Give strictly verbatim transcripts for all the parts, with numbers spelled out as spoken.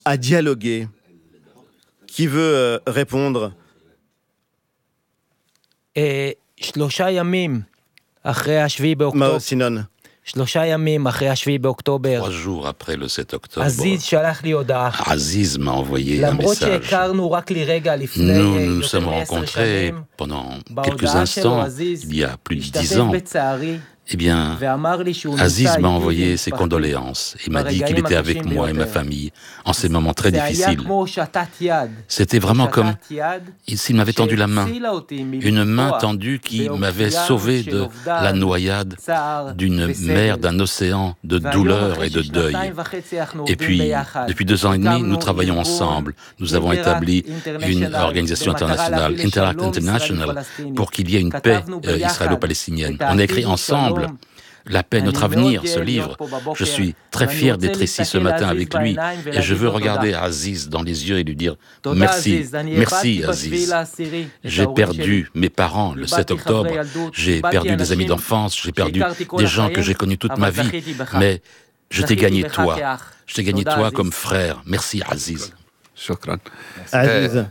à dialoguer. Qui veut euh, répondre? שלושה ימים אחרי השביעי באוקטובר. Mao Sinon. שלושה ימים אחרי השביעי באוקטובר. Trois jours après le sept octobre, עזיז שלח לי הודעה. Aziz m'a envoyé un למרות message. שהכרנו רק לרגע לפני Nous nous יותר sommes מעשר rencontrés שנים, pendant quelques בהודעה שלו instants, עזיז il y a plus de dix השתתף ans. בצערי Eh bien, ואמר לי שהוא Aziz נמצא m'a איתי envoyé ועם ses משפחתי. condoléances. Il m'a dit qu'il ברגעים était avec הקשים moi et ma ביותר. famille en ces moments très זה היה difficiles. כמו הושטת יד. C'était vraiment comme הושטת יד s'il m'avait tendu la main. שהצילה אותי Une main מלפגוע tendue qui m'avait באוקיין sauvé של de אובדן, la noyade צער d'une וסבל. mer, d'un océan de והיום douleur אחרי et de deuil. ששנתיים וחצי אנחנו Et עובדים puis, ביחד. depuis deux ans et demi, nous הקמנו travaillons ארגון ensemble. Nous avons Interact établi une International organisation במטרה internationale, להביא Interact לשלום International, ישראלי-פלסטיני. pour qu'il y ait une paix כתבנו euh, ביחד israélo-palestinienne. את On a écrit העתיד ensemble לשלום. La paix, notre אני avenir, מאוד ce גאה להיות livre. פה בבוקר, Je suis très ואני fier רוצה d'être ici ce להסתכל matin לעזיז avec lui בעיניים et je ולהגיד veux לו regarder תודה. Aziz dans les yeux et lui dire תודה merci, עזיז, אני merci איבדתי בשביעי Aziz. לעשירי את J'ai ההורים שלי. perdu mes parents le sept איבדתי octobre, חברי ילדות, j'ai איבדתי perdu des amis אנשים d'enfance, j'ai perdu שהכרתי כל des gens que החיים, j'ai connus toute אבל ma vie, זכיתי בך. mais je t'ai זכיתי gagné בך toi, כאח. je t'ai gagné תודה, toi עזיז. comme frère. Merci Aziz. شكرا. Aziz.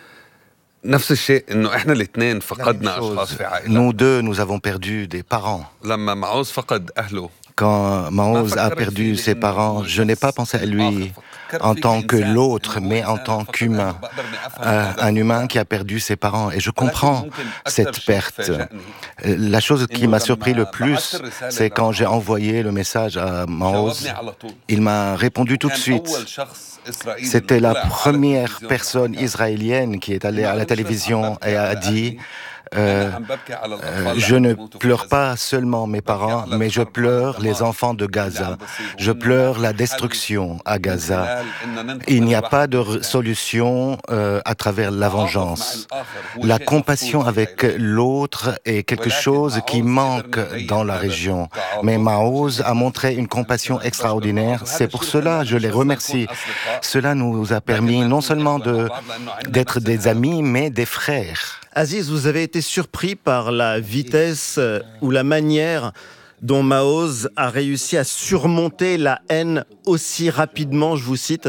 نفس الشيء انه احنا الاثنين La même فقدنا chose. اشخاص في عائلتنا. Nous deux, nous avons perdu des parents. لما معوز فقد اهله Quand Maoz a perdu ses parents, je n'ai pas pensé à lui en tant que l'autre, mais en tant qu'humain. Un, un humain qui a perdu ses parents. Et je comprends cette perte. La chose qui m'a surpris le plus, c'est quand j'ai envoyé le message à Maoz, il m'a répondu tout de suite. C'était la première personne israélienne qui est allée à la télévision et a dit euh, euh, je ne pleure pas seulement mes parents, mais je pleure les enfants de Gaza. Je pleure la destruction à Gaza. Il n'y a pas de re- solution euh, à travers la vengeance. La compassion avec l'autre est quelque chose qui manque dans la région. Mais Maoz a montré une compassion extraordinaire. C'est pour cela que je les remercie. Cela nous a permis non seulement de, d'être des amis, mais des frères. Aziz, vous avez été surpris par la vitesse euh, ou la manière dont Maoz a réussi à surmonter la haine aussi rapidement, je vous cite.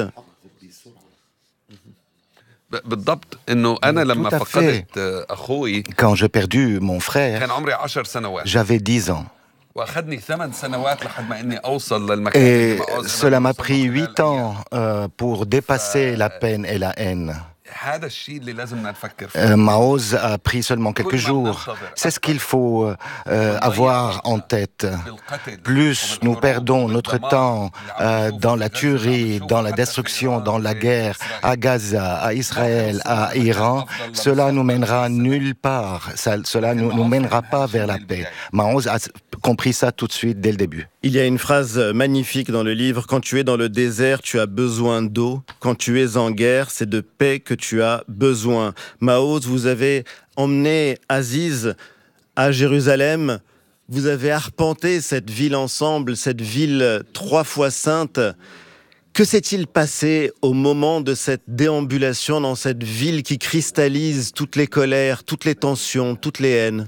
بالضبط انه انا لما Tout à fait. فقدت اخوي Quand j'ai perdu mon frère, كان عمري عشر سنوات j'avais dix ans. واخذني ثمان سنوات لحد ما اني اوصل للمكان اللي Et معوز cela m'a pris وصلنا huit ans euh, pour dépasser la peine et la haine. هذا الشيء اللي لازمنا نفكر فيه. Euh, Maoz a pris seulement quelques jours. C'est ce qu'il faut euh, avoir en tête. Plus nous perdons notre temps euh, dans la tuerie, dans la destruction, dans la guerre, à Gaza, à Israël, à Iran, cela nous mènera nulle part. Ça, cela ne nous, nous mènera pas vers la paix. Maoz a compris ça tout de suite, dès le début. Il y a une phrase magnifique dans le livre. Quand tu es dans le désert, tu as besoin d'eau. Quand tu es en guerre, c'est de paix que tu as besoin. Maoz, vous avez emmené Aziz à Jérusalem. Vous avez arpenté cette ville ensemble, cette ville trois fois sainte. Que s'est-il passé au moment de cette déambulation dans cette ville qui cristallise toutes les colères, toutes les tensions, toutes les haines?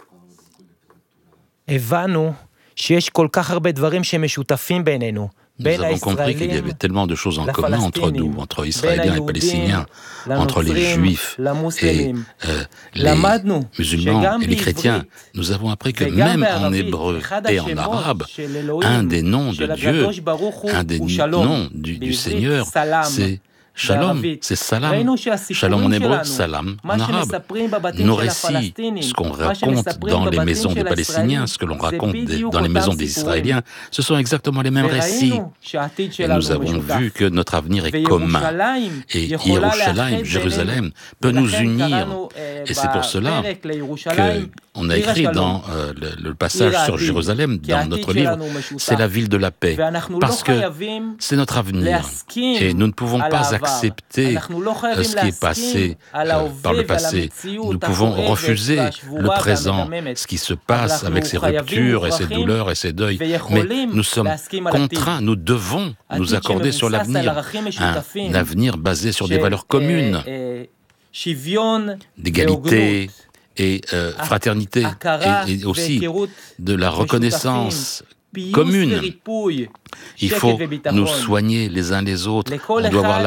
הבנו שיש כל כך הרבה דברים שמשותפים בינינו. Nous avons compris qu'il y avait tellement de choses en commun entre nous, entre Israéliens et Palestiniens, entre les Juifs et euh, les musulmans et les chrétiens. Nous avons appris que même en hébreu et en arabe, un des noms de Dieu, un des noms du, du Seigneur, c'est Shalom, c'est salam. Shalom en hébreu, salam en arabe. Nos récits, ce qu'on raconte dans les maisons des Palestiniens, ce que l'on raconte des, dans les maisons des Israéliens, ce sont exactement les mêmes récits. Et nous avons vu que notre avenir est commun. Et Yerushalayim, Jérusalem, peut nous unir. Et c'est pour cela qu'on a écrit dans euh, le, le passage sur Jérusalem, dans notre livre, c'est la ville de la paix. Parce que c'est notre avenir. Et nous ne pouvons pas accepter euh, ce qui est passé euh, par le passé. Nous pouvons refuser le présent, ce qui se passe avec ses ruptures et ses douleurs et ses deuils. Mais nous sommes contraints, nous devons nous accorder sur l'avenir, un avenir basé sur des valeurs communes, d'égalité et euh, fraternité, et, et aussi de la reconnaissance commune. Il faut nous soigner les uns les autres. On doit avoir